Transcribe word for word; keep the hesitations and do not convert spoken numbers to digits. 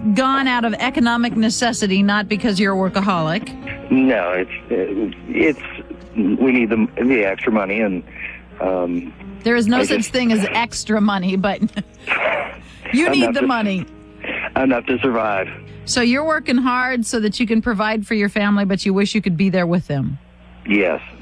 gone out of economic necessity, not because you're a workaholic. No, it's it's we need the the extra money, and um, there is no I such just, thing as extra money, but you need the to, money. Enough to survive. So you're working hard so that you can provide for your family, but you wish you could be there with them. Yes.